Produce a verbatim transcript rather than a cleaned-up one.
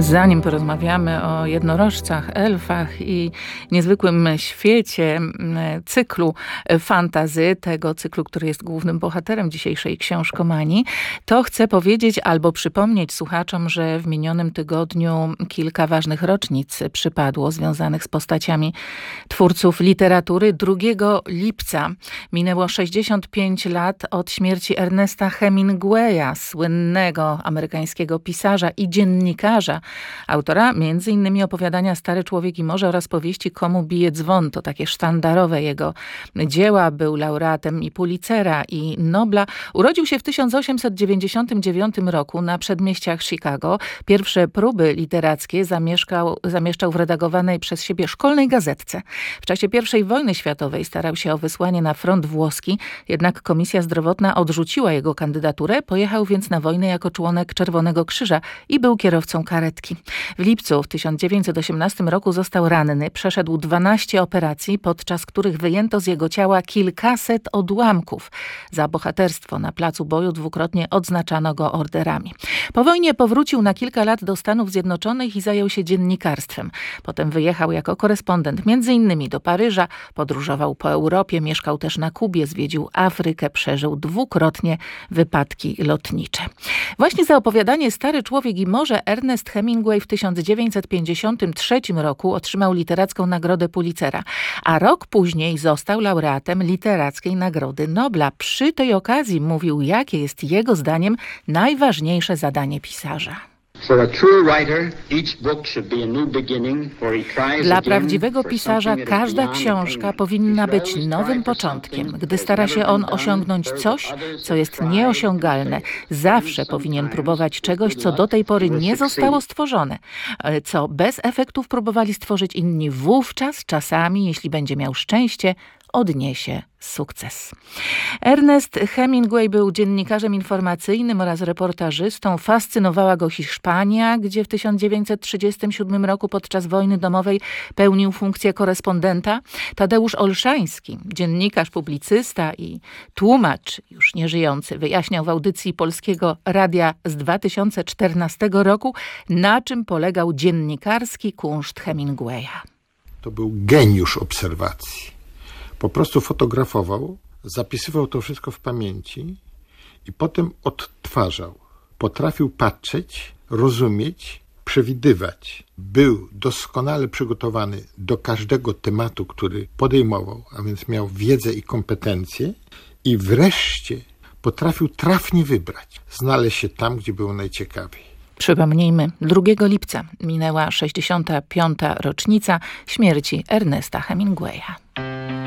Zanim porozmawiamy o jednorożcach, elfach i niezwykłym świecie cyklu fantasy, tego cyklu, który jest głównym bohaterem dzisiejszej książkomanii, to chcę powiedzieć albo przypomnieć słuchaczom, że w minionym tygodniu kilka ważnych rocznic przypadło związanych z postaciami twórców literatury. drugiego lipca minęło sześćdziesiąt pięć lat od śmierci Ernesta Hemingwaya, słynnego amerykańskiego pisarza i dziennikarza, autora między innymi opowiadania Stary człowiek i morze oraz powieści Komu bije dzwon. To takie sztandarowe jego dzieła. Był laureatem i Pulitzera, i Nobla. Urodził się w tysiąc osiemset dziewięćdziesiątym dziewiątym roku na przedmieściach Chicago. Pierwsze próby literackie zamieszkał, zamieszczał w redagowanej przez siebie szkolnej gazetce. W czasie pierwszej wojny światowej starał się o wysłanie na front włoski, jednak komisja zdrowotna odrzuciła jego kandydaturę. Pojechał więc na wojnę jako członek Czerwonego Krzyża i był kierowcą karetki. W lipcu w tysiąc dziewięćset osiemnastym roku został ranny. Przeszedł dwanaście operacji, podczas których wyjęto z jego ciała kilkaset odłamków. Za bohaterstwo na placu boju dwukrotnie odznaczano go orderami. Po wojnie powrócił na kilka lat do Stanów Zjednoczonych i zajął się dziennikarstwem. Potem wyjechał jako korespondent między innymi do Paryża, podróżował po Europie, mieszkał też na Kubie, zwiedził Afrykę, przeżył dwukrotnie wypadki lotnicze. Właśnie za opowiadanie Stary człowiek i morze Ernest Hemingway w tysiąc dziewięćset pięćdziesiątym trzecim roku otrzymał literacką Nagrodę Pulitzera, a rok później został laureatem Literackiej Nagrody Nobla. Przy tej okazji mówił, jakie jest jego zdaniem najważniejsze zadanie pisarza. Dla prawdziwego pisarza każda książka powinna być nowym początkiem. Gdy stara się on osiągnąć coś, co jest nieosiągalne, zawsze powinien próbować czegoś, co do tej pory nie zostało stworzone, co bez efektów próbowali stworzyć inni. Wówczas czasami, jeśli będzie miał szczęście, odniesie sukces. Ernest Hemingway był dziennikarzem informacyjnym oraz reportażystą. Fascynowała go Hiszpania, gdzie w tysiąc dziewięćset trzydziestym siódmym roku podczas wojny domowej pełnił funkcję korespondenta. Tadeusz Olszański, dziennikarz, publicysta i tłumacz, już nieżyjący, wyjaśniał w audycji Polskiego Radia z dwa tysiące czternastego roku, na czym polegał dziennikarski kunszt Hemingwaya. To był geniusz obserwacji. Po prostu fotografował, zapisywał to wszystko w pamięci i potem odtwarzał. Potrafił patrzeć, rozumieć, przewidywać. Był doskonale przygotowany do każdego tematu, który podejmował, a więc miał wiedzę i kompetencje i wreszcie potrafił trafnie wybrać, znaleźć się tam, gdzie było najciekawiej. Przypomnijmy, drugiego lipca minęła sześćdziesiąta piąta rocznica śmierci Ernesta Hemingwaya.